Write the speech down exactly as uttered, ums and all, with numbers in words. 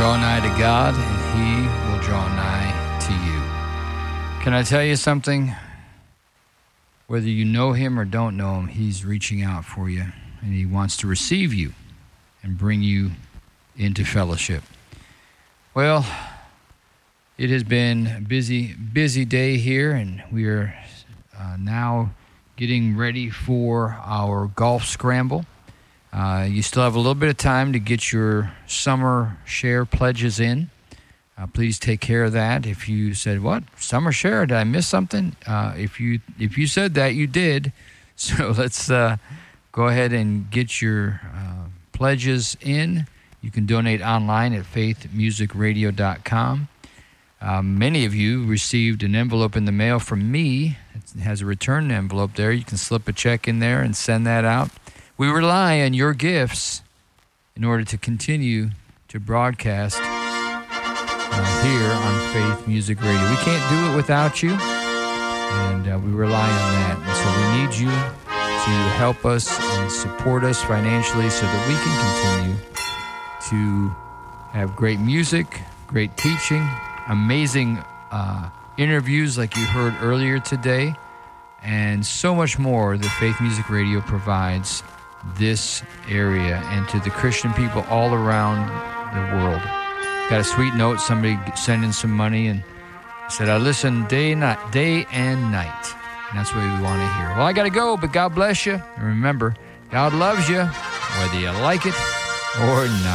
Draw nigh to God, and He will draw nigh to you. Can I tell you something? Whether you know Him or don't know Him, He's reaching out for you, and He wants to receive you and bring you into fellowship. Well, it has been a busy, busy day here, and we are uh, now getting ready for our golf scramble. Uh, you still have a little bit of time to get your summer share pledges in. Uh, please take care of that. If you said, what? Summer share? Did I miss something? Uh, if you if you said that, you did. So let's uh, go ahead and get your uh, pledges in. You can donate online at faith music radio dot com. Uh, many of you received an envelope in the mail from me. It has a return envelope there. You can slip a check in there and send that out. We rely on your gifts in order to continue to broadcast uh, here on Faith Music Radio. We can't do it without you, and uh, we rely on that. And so we need you to help us and support us financially so that we can continue to have great music, great teaching, amazing uh, interviews like you heard earlier today, and so much more that Faith Music Radio provides this area and to the Christian people all around the world. Got a sweet note, somebody sent in some money and said, I listen day and night, day and night. And that's what we want to hear. Well, I got to go, but God bless you. And remember, God loves you, whether you like it or not.